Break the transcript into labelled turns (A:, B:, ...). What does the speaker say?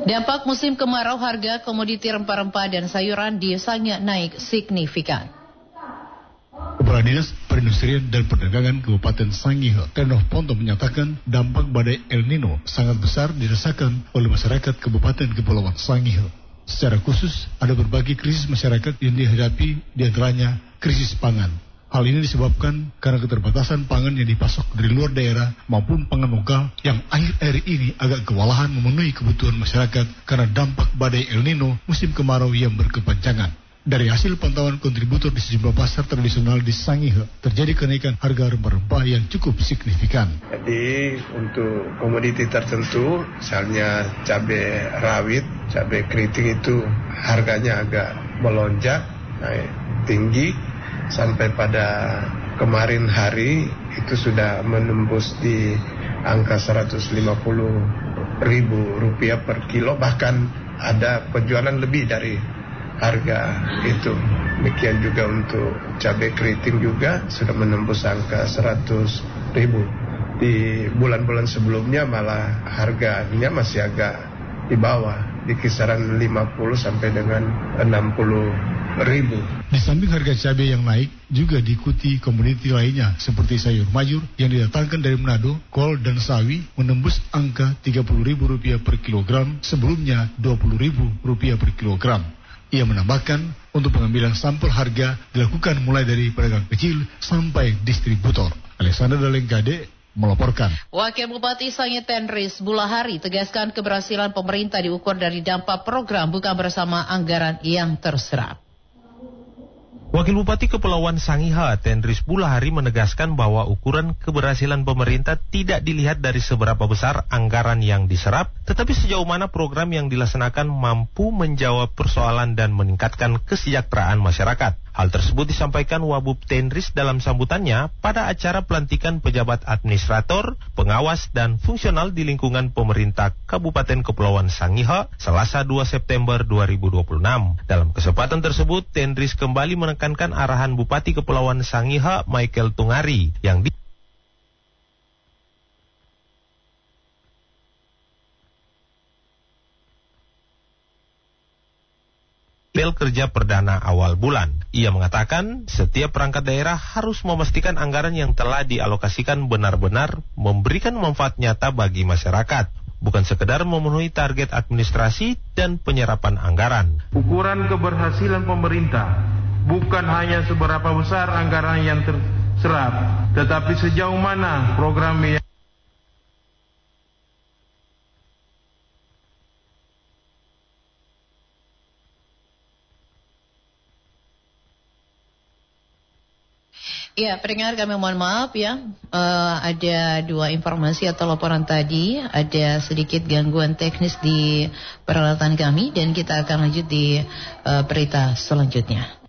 A: Dampak musim kemarau, harga komoditi rempah-rempah dan sayuran di Sangih naik signifikan.
B: Kepala Dinas Perindustrian dan Perdagangan Kabupaten Sangih, Tenoh Ponto, menyatakan dampak badai El Nino sangat besar dirasakan oleh masyarakat Kabupaten Kepulauan Sangih. Secara khusus, ada berbagai krisis masyarakat yang dihadapi, di antaranya krisis pangan. Hal ini disebabkan karena keterbatasan pangan yang dipasok dari luar daerah maupun pangan lokal yang akhir-akhir ini agak kewalahan memenuhi kebutuhan masyarakat karena dampak badai El Nino musim kemarau yang berkepanjangan. Dari hasil pantauan kontributor di sejumlah pasar tradisional di Sangih, terjadi kenaikan harga rempah-rempah yang cukup signifikan.
C: Jadi untuk komoditi tertentu, misalnya cabai rawit, cabai keriting itu harganya agak melonjak, naik tinggi, sampai pada kemarin hari itu sudah menembus di angka Rp150.000 per kilo, bahkan ada penjualan lebih dari harga itu. Demikian juga untuk cabai keriting juga sudah menembus angka 100.000. Di bulan-bulan sebelumnya malah harganya masih agak di bawah, di kisaran 50 sampai dengan 60.000.
B: Di samping harga cabai yang naik, juga diikuti komoditi lainnya seperti sayur mayur yang didatangkan dari Manado, kol dan sawi menembus angka Rp30.000 per kilogram, sebelumnya Rp20.000 per kilogram. Ia menambahkan, untuk pengambilan sampel harga dilakukan mulai dari pedagang kecil sampai distributor. Alexander Dalengkade melaporkan.
A: Wakil Bupati Sangih Tendris Bulahari tegaskan keberhasilan pemerintah diukur dari dampak program bukan bersama anggaran yang terserap.
D: Wakil Bupati Kepulauan Sangih Tendris Bulahari menegaskan bahwa ukuran keberhasilan pemerintah tidak dilihat dari seberapa besar anggaran yang diserap, tetapi sejauh mana program yang dilaksanakan mampu menjawab persoalan dan meningkatkan kesejahteraan masyarakat. Hal tersebut disampaikan Wabub Tendris dalam sambutannya pada acara pelantikan pejabat administrator, pengawas, dan fungsional di lingkungan pemerintah Kabupaten Kepulauan Sangih, Selasa 2 September 2026. Dalam kesempatan tersebut, Tendris kembali menekankan arahan Bupati Kepulauan Sangih, Michael Tungari, yang kerja perdana awal bulan. Ia mengatakan setiap perangkat daerah harus memastikan anggaran yang telah dialokasikan benar-benar memberikan manfaat nyata bagi masyarakat, bukan sekedar memenuhi target administrasi dan penyerapan anggaran.
E: Ukuran keberhasilan pemerintah bukan hanya seberapa besar anggaran yang terserap, tetapi sejauh mana program yang
A: Ya, pendengar, kami mohon maaf ya, ada dua informasi atau laporan tadi, ada sedikit gangguan teknis di peralatan kami dan kita akan lanjut di berita selanjutnya.